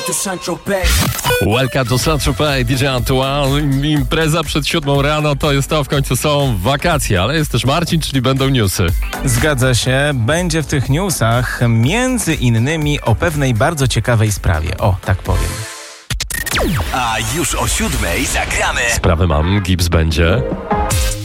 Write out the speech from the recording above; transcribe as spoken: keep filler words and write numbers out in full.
Welcome to Saint-Tropez, D J Antoine. Impreza przed siódmą rano to jest to, w końcu są wakacje, ale jest też Marcin, czyli będą newsy. Zgadza się, będzie w tych newsach między innymi o pewnej bardzo ciekawej sprawie. O, tak powiem. A już o siódmej zagramy. Sprawę mam, gips będzie.